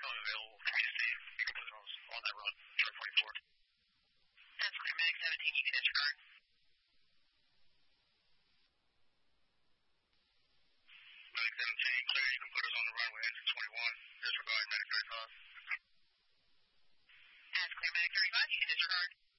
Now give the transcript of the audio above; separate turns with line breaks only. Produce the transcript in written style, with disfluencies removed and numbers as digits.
coming available for me to see. You can put it on that run, truck 24.
That's clear. Medic 17, you can disregard.
Medic 17, clear. You can put us on the runway engine 21. Disregard medic 35.
That's clear. Medic 35, you can disregard.